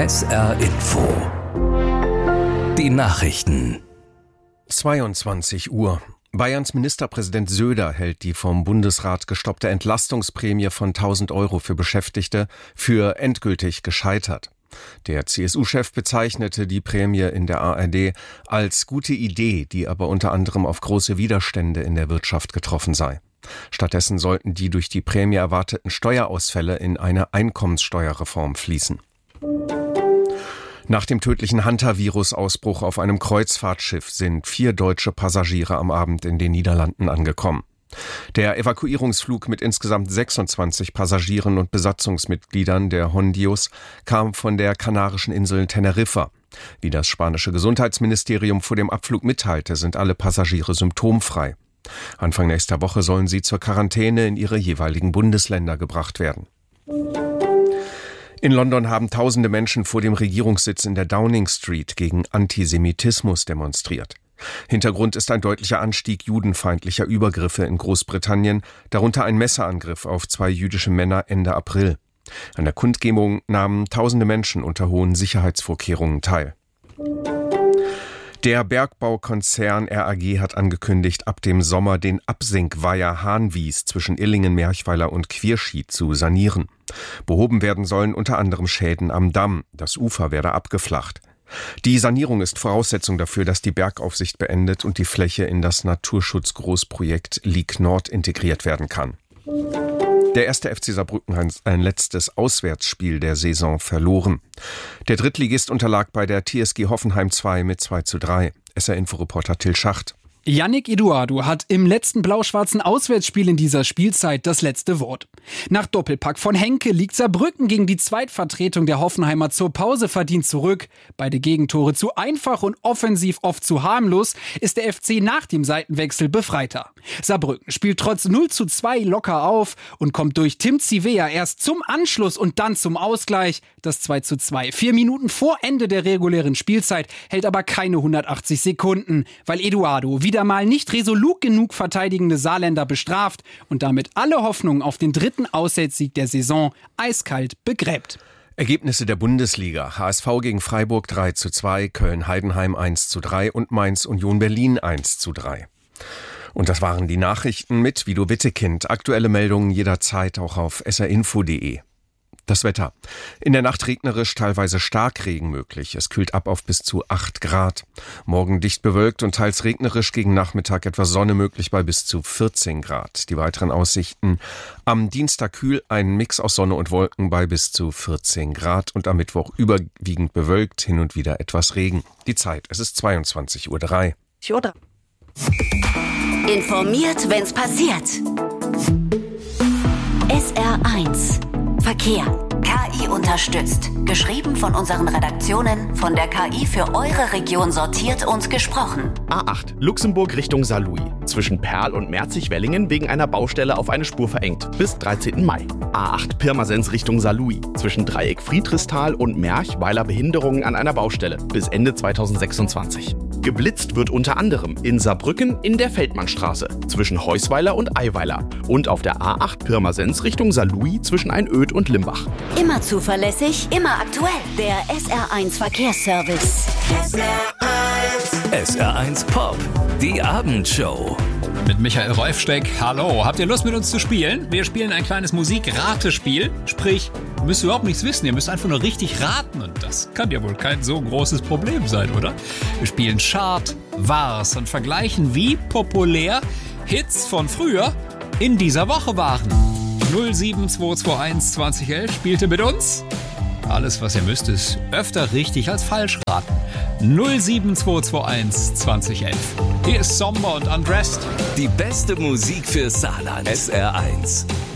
SR Info. Die Nachrichten. 22 Uhr. Bayerns Ministerpräsident Söder hält die vom Bundesrat gestoppte Entlastungsprämie von 1.000 € für Beschäftigte für endgültig gescheitert. Der CSU-Chef bezeichnete die Prämie in der ARD als gute Idee, die aber unter anderem auf große Widerstände in der Wirtschaft getroffen sei. Stattdessen sollten die durch die Prämie erwarteten Steuerausfälle in eine Einkommenssteuerreform fließen. Nach dem tödlichen Hanta-Virus-Ausbruch auf einem Kreuzfahrtschiff sind 4 deutsche Passagiere am Abend in den Niederlanden angekommen. Der Evakuierungsflug mit insgesamt 26 Passagieren und Besatzungsmitgliedern der Hondius kam von der kanarischen Insel Teneriffa. Wie das spanische Gesundheitsministerium vor dem Abflug mitteilte, sind alle Passagiere symptomfrei. Anfang nächster Woche sollen sie zur Quarantäne in ihre jeweiligen Bundesländer gebracht werden. In London haben tausende Menschen vor dem Regierungssitz in der Downing Street gegen Antisemitismus demonstriert. Hintergrund ist ein deutlicher Anstieg judenfeindlicher Übergriffe in Großbritannien, darunter ein Messerangriff auf 2 jüdische Männer Ende April. An der Kundgebung nahmen tausende Menschen unter hohen Sicherheitsvorkehrungen teil. Der Bergbaukonzern RAG hat angekündigt, ab dem Sommer den Absinkweiher Hahnwies zwischen Illingen, Merchweiler und Quierschied zu sanieren. Behoben werden sollen unter anderem Schäden am Damm. Das Ufer werde abgeflacht. Die Sanierung ist Voraussetzung dafür, dass die Bergaufsicht beendet und die Fläche in das Naturschutzgroßprojekt Lieg Nord integriert werden kann. Der 1. FC Saarbrücken hat ein letztes Auswärtsspiel der Saison verloren. Der Drittligist unterlag bei der TSG Hoffenheim 2 mit 2:3. SR-Info-Reporter Till Schacht. Yannick Eduardo hat im letzten blau-schwarzen Auswärtsspiel in dieser Spielzeit das letzte Wort. Nach Doppelpack von Henke liegt Saarbrücken gegen die Zweitvertretung der Hoffenheimer zur Pause verdient zurück. Beide Gegentore zu einfach und offensiv oft zu harmlos, ist der FC nach dem Seitenwechsel befreiter. Saarbrücken spielt trotz 0:2 locker auf und kommt durch Tim Zivea erst zum Anschluss und dann zum Ausgleich. Das 2:2. 4 Minuten vor Ende der regulären Spielzeit hält aber keine 180 Sekunden, weil Eduardo wieder mal nicht resolut genug verteidigende Saarländer bestraft und damit alle Hoffnungen auf den 3. Auswärtssieg der Saison eiskalt begräbt. Ergebnisse der Bundesliga: HSV gegen Freiburg 3:2, Köln-Heidenheim 1:3 und Mainz-Union Berlin 1:3. Und das waren die Nachrichten mit Guido Wittekind. Aktuelle Meldungen jederzeit auch auf srinfo.de. Das Wetter. In der Nacht regnerisch, teilweise Starkregen möglich. Es kühlt ab auf bis zu 8 Grad. Morgen dicht bewölkt und teils regnerisch, gegen Nachmittag etwas Sonne möglich bei bis zu 14 Grad. Die weiteren Aussichten: am Dienstag kühl, ein Mix aus Sonne und Wolken bei bis zu 14 Grad und am Mittwoch überwiegend bewölkt, hin und wieder etwas Regen. Die Zeit: es ist 22:03 Uhr. Informiert, wenn's passiert. SR1 Verkehr. KI unterstützt. Geschrieben von unseren Redaktionen, von der KI für eure Region sortiert und gesprochen. A8 Luxemburg Richtung Saarlouis. Zwischen Perl und Merzig-Wellingen wegen einer Baustelle auf eine Spur verengt. Bis 13. Mai. A8 Pirmasens Richtung Saarlouis. Zwischen Dreieck Friedrichsthal und Merch, weiler Behinderungen an einer Baustelle. Bis Ende 2026. Geblitzt wird unter anderem in Saarbrücken in der Feldmannstraße, zwischen Heusweiler und Eiweiler und auf der A8 Pirmasens Richtung Saarlouis zwischen Einöd und Limbach. Immer zuverlässig, immer aktuell. Der SR1 Verkehrsservice. SR1 Pop, die Abendshow. Mit Michael Rolfsteck. Hallo, habt ihr Lust mit uns zu spielen? Wir spielen ein kleines Musikratespiel. Sprich, ihr müsst überhaupt nichts wissen, ihr müsst einfach nur richtig raten. Und das kann ja wohl kein so großes Problem sein, oder? Wir spielen Chart, Wars und vergleichen, wie populär Hits von früher in dieser Woche waren. 07221 2011 spielte mit uns. Alles, was ihr müsst, ist öfter richtig als falsch raten. 07221 2011. Hier ist Sommer und Undressed. Die beste Musik für Saarland. SR1.